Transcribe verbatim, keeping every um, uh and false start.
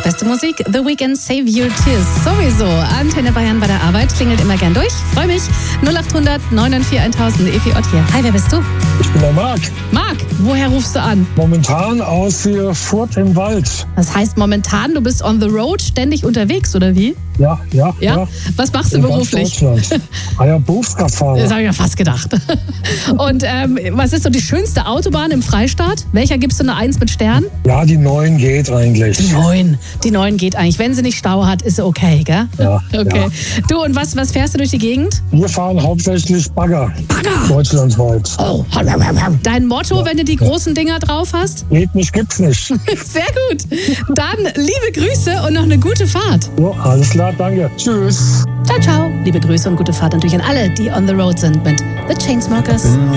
Beste Musik, The Weeknd, Save Your Tears. Sowieso. Antenne Bayern bei der Arbeit. Klingelt immer gern durch. Freue mich. null acht hundert neun neun vier tausend. Evi Ott hier. Hi, wer bist du? Ich bin der Marc. Marc, woher rufst du an? Momentan aus hier Furt im Wald. Das heißt momentan, du bist on the road, ständig unterwegs, oder wie? Ja, ja, Ja? ja. Was machst du In beruflich? ganz Deutschland. Ah ja, Berufskraftfahrer. Das habe ich ja fast gedacht. Und ähm, was ist so die schönste Autobahn im Freistaat? Welcher gibst du eine Eins mit Stern? Ja, die neun geht eigentlich. Die neun. Die neun geht eigentlich. Wenn sie nicht Stau hat, ist sie okay, gell? Ja, Okay. ja. Du, und was, was fährst du durch die Gegend? Wir fahren hauptsächlich Bagger. Bagger! Deutschlandweit. Oh. Dein Motto, wenn du die großen Dinger drauf hast? Geht nicht, gibt's nicht. Sehr gut. Dann liebe Grüße und noch eine gute Fahrt. Jo, alles klar, danke. Tschüss. Ciao, ciao. Liebe Grüße und gute Fahrt natürlich an alle, die on the road sind mit The Chainsmokers.